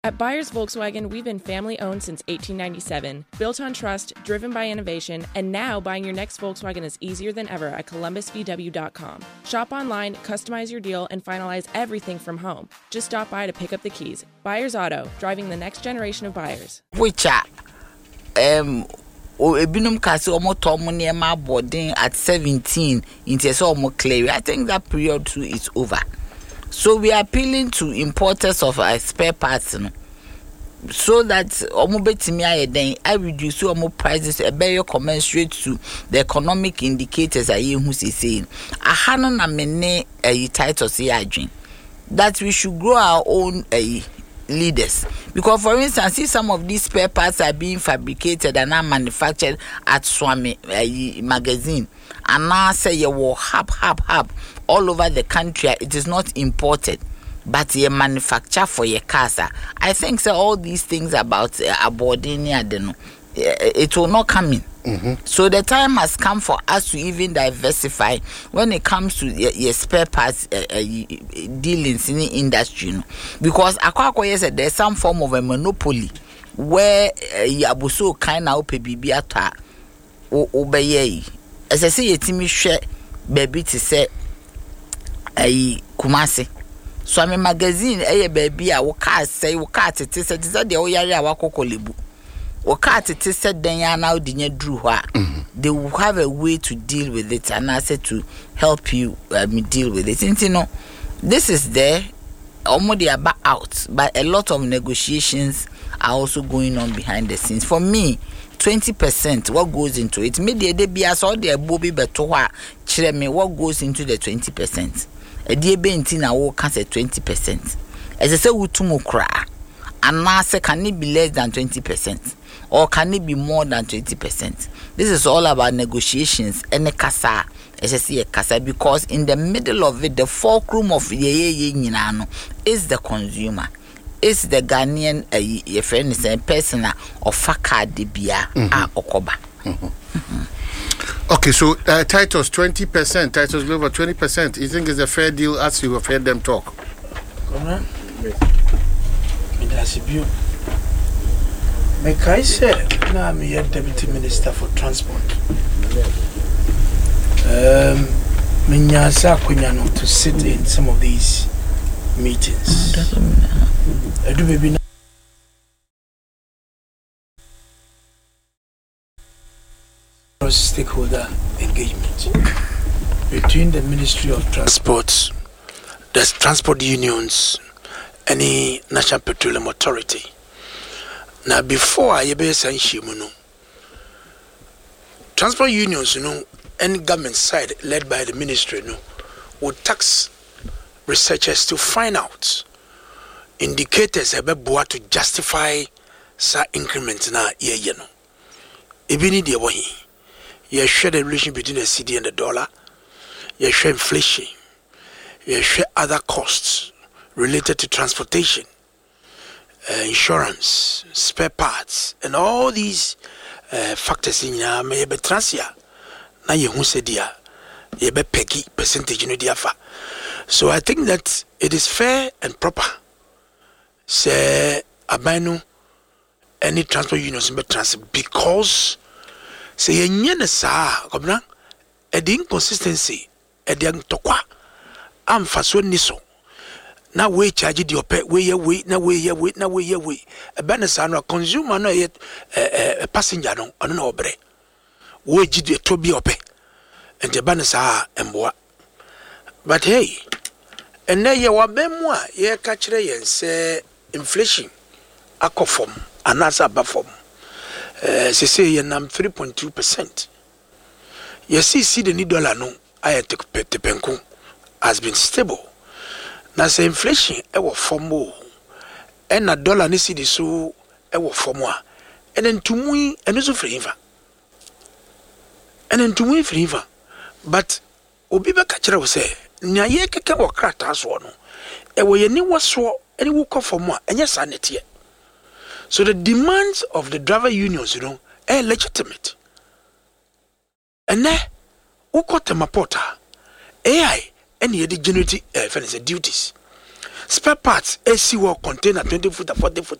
At Buyers Volkswagen, we've been family-owned since 1897, built on trust, driven by innovation, and now buying your next Volkswagen is easier than ever at columbusvw.com. Shop online, customize your deal, and finalize everything from home. Just stop by to pick up the keys. Buyers Auto, driving the next generation of buyers. Which ebinum kasi omo tomu niema boarding at 17 into so omo clear. I think that period too is over. So we are appealing to importers of spare parts, so that omo betimi ayeden I reduce omo prices a better commensurate to the economic indicators aye who saying ahano na mene titles adwin that we should grow our own leaders, because for instance, if some of these spare parts are being fabricated and are manufactured at Swami magazine, and now say you will hub all over the country, it is not imported, but you manufacture for your casa. I think so all these things about boarding, it will not come in. So the time has come for us to even diversify when it comes to your spare parts dealings in the industry, because Akwakwa said there's some form of a monopoly where Yabuso kind of baby ata obey. As I say, yetimi share baby to say Kumasi. So I'm a magazine baby I will say will cut it is the oyari awakokolibu. Wakati said then now they will have a way to deal with it, and I said to help you deal with it. And you know, this is there almost about out, but a lot of negotiations are also going on behind the scenes. For me, 20% what goes into it. Maybe they be as all the Bobby Betoa me what goes into the 20%. A dear Bentina will cast 20%. As I say, Utumukra, and now say can it be less than 20%? Or can it be more than 20%? This is all about negotiations and a casa, SSC casa, because in the middle of it, the fulcrum of is the consumer, is the Ghanaian, your friend is a person of Faka Debia Okoba. Okay, so Titus 20%, Titus Global 20%. You think it's a fair deal as you have heard them talk? Mekai said, now I'm here Deputy Minister for Transport. Minyasa Kunyano to sit in some of these meetings. I do maybe stakeholder engagement between the Ministry of Transport, the transport unions, and the National Petroleum Authority. Now, before I be transport unions, any government side led by the ministry, would tax researchers to find out indicators about to justify sa increment na ye no. Even the way you share the relation between the cedi and the dollar, you share inflation, you share other costs related to transportation. Insurance, spare parts, and all these factors in ya may be transia. Na ye who said dia, ye be peggy percentage in the fa. So I think that it is fair and proper. Say abano any transport unions in transit because say ye nyene sa kobna e the inconsistency e the ntokwa am faso niso. Na we charge the ope we na we a benesa no consumer no yet passenger no ono na obre we gidi to bi ope and the benesa emboa. But hey, and na ye wa bemu a ye ka kire yen say inflation akofom anasa bafom say ye nam 3.2%. You see the dollar no ayete penku has been stable. Na say inflation ewo formo and na dollar ni cedi so ewo formo a enen tumui eno so friva but obi be ka kire wo say nya ye keke wo krata so no ewo ye ni wo so eni wo ko formo a enye sanete. So the demands of the driver unions are legitimate. And now wo ko tema porta AI any the generative duties. spare parts AC wɔ container 20 foot 40 foot